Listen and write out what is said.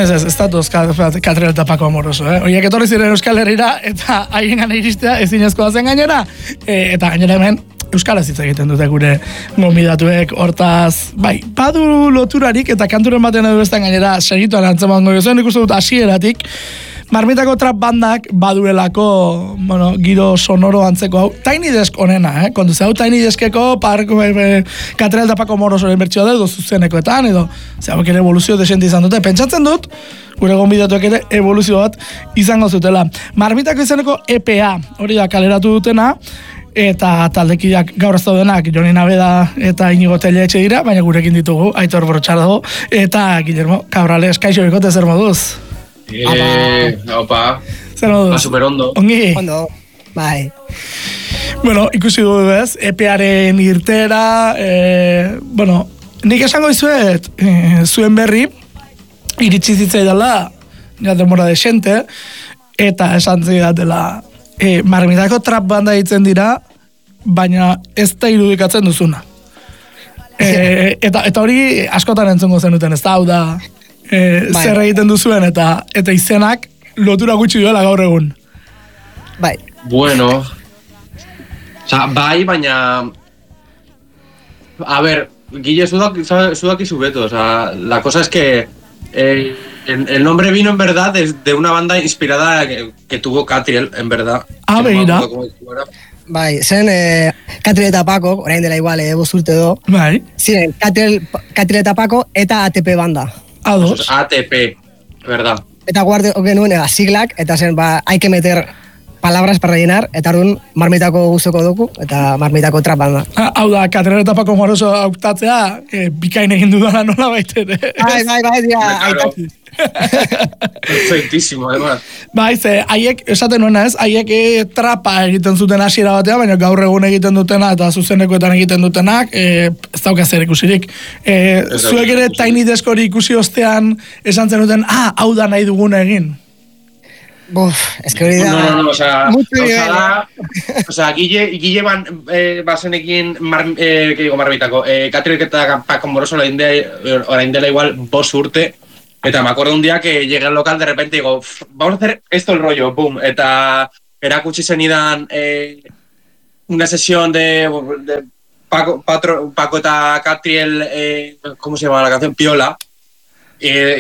Ez datoz Katriel eta Paco Amoroso, Horiek etorri ziren Euskal Herrira, eta haien gana iristea ezinezkoa zen gainera, eta gainera hemen euskaraz hitz egiten dute gure gonbidatuek, hortaz, bai, badu loturarik eta kanturen batean edo bestan gainera segituan antzemango jozen, ikusten dut hasieratik, Marmitako trap bandak baduelako, giro sonoro antzeko hau, Tiny Desk onena, kontu hau Tiny Deskeko Katriel eta Paco Amorosoren bertsioa da, edo zuzenekoetan, edo, hauek ere evoluzio desente izan dute, pentsatzen dut, gure gonbidatuek ere evoluzio bat izango zutela. Marmitako izeneko EPA, hori da kaleratu dutena, eta taldekideak gaur ez daudenak, Joni Naveda eta Inigo Telleetxe dira, baina gurekin ditugu, Aitor Bortxardago, eta Guillermo Cabrales, kaixo bikote, zer moduz? Opa. Zer moduz? Super ondo. Ongi? Ondo, bai. Bueno, ikusi dugu ez, EPEaren irtera, nik esango izuet, zuen berri, iritsi zitzaidala, ja demora desente, eta esan zidatela, Marmitako trap banda ditzen dira, baina ez da irudikatzen duzuna. Eta hori askotan entzungo zenuten, ez da, hau da, zer egiten duzuen, eta izenak lotura gutxi duela gaur egun. Bai. Bueno, bai, baina... A ver, Guille, sudak y su veto, la cosa es que el nombre vino en verdad de una banda inspirada que tuvo Catriel, en verdad. Begira. Bai, zen Catriel eta Paco, orain dela igual, 5 urte do. Bai. Ziren, Catriel eta Paco eta ATP banda. A2. ATP, verdad. Eta guarde genuen siglak, eta zen, hay que meter palabras para rellenar, eta orduan Marmitako guztoko duku, eta Marmitako trap banda. Hau da, Katriel eta Paco Amoroso hautatzea, bikain egin dudana nola baitere. Bai, aitaki. Perfectísimo, además. Bai, haiek, esaten nuena ez, haiek trapa egiten zuten hasiera batea, baina gaur egun egiten dutena eta zuzenekoetan egiten dutenak, ez dauka zer ikusirik. Zuek ere Tiny Desk hori ikusi ostean esan zen duten, hau da nahi duguna egin. Es que hori da... No, Guille bazenekin Marmitako, Catriel eta Paco Amoroso orain dela igual 5 urte, eta me acuerdo un día que llegué al local de repente y digo, vamos a hacer esto el rollo, boom, eta erakutsi zenidan una sesión de Paco eta Catriel, ¿cómo se llama la canción? Piola.